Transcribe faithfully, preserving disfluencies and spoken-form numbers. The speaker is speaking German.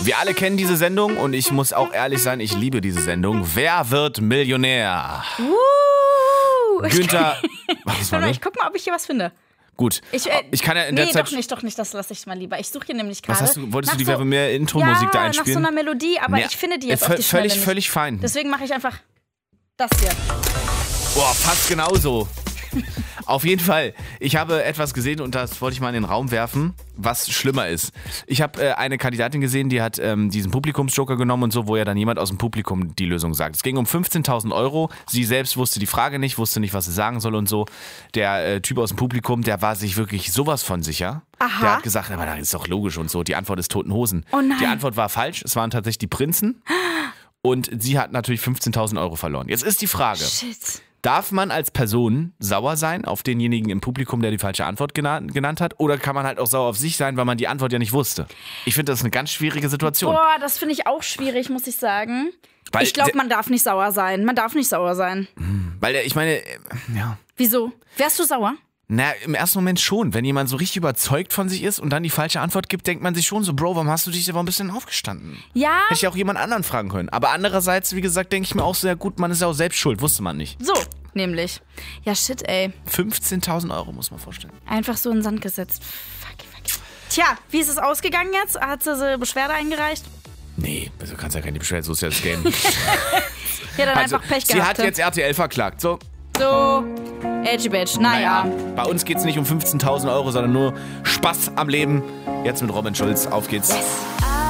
Wir alle kennen diese Sendung und ich muss auch ehrlich sein, ich liebe diese Sendung. Wer wird Millionär? Uh, Günther. Was war mal, das? ich guck mal, ob ich hier was finde. Gut. Ich, äh, ich kann ja in nee, der Zeit. doch nicht, doch nicht, das lasse ich mal lieber. Ich suche hier nämlich gerade. Was hast du, wolltest du die so, Werbe mehr Intro-Musik ja, da einspielen? nach so einer Melodie, aber Nee, ich finde die jetzt äh, auf die Schnelle völlig, nicht. völlig fein. Deswegen mache ich einfach das hier. Boah, fast genauso. Auf jeden Fall. Ich habe etwas gesehen und das wollte ich mal in den Raum werfen, was schlimmer ist. Ich habe äh, eine Kandidatin gesehen, die hat ähm, diesen Publikumsjoker genommen und so, wo ja dann jemand aus dem Publikum die Lösung sagt. Es ging um fünfzehntausend Euro. Sie selbst wusste die Frage nicht, wusste nicht, was sie sagen soll und so. Der äh, Typ aus dem Publikum, der war sich wirklich sowas von sicher. Aha. Der hat gesagt, aber das ist doch logisch und so. Die Antwort ist Toten Hosen. Oh nein. Die Antwort war falsch. Es waren tatsächlich die Prinzen. Und sie hat natürlich fünfzehntausend Euro verloren. Jetzt ist die Frage. Shit. Darf man als Person sauer sein auf denjenigen im Publikum, der die falsche Antwort genannt, genannt hat? Oder kann man halt auch sauer auf sich sein, weil man die Antwort ja nicht wusste? Ich finde, das ist eine ganz schwierige Situation. Boah, das finde ich auch schwierig, muss ich sagen. Weil ich glaube, der- man darf nicht sauer sein. Man darf nicht sauer sein. Weil der, ich meine, äh, ja. Wieso? Wärst du sauer? Na, im ersten Moment schon. Wenn jemand so richtig überzeugt von sich ist und dann die falsche Antwort gibt, denkt man sich schon so, Bro, warum hast du dich aber ein bisschen aufgestanden? Ja. Hätte ich auch jemand anderen fragen können. Aber andererseits, wie gesagt, denke ich mir auch sehr gut, man ist ja auch selbst schuld, wusste man nicht. So, nämlich. Ja, shit, ey. fünfzehntausend Euro muss man vorstellen. Einfach so in den Sand gesetzt. Fuck, fuck. Tja, wie ist es ausgegangen jetzt? Hat sie so Beschwerde eingereicht? Nee, also kannst ja keine Beschwerde, so ist ja das Game. Ja, dann Also, einfach Pech sie gehabt. hat jetzt R T L verklagt. So, So, edgy bitch, naja. bei uns geht's nicht um fünfzehntausend Euro, sondern nur Spaß am Leben. Jetzt mit Robin Schulz. Auf geht's. Yes.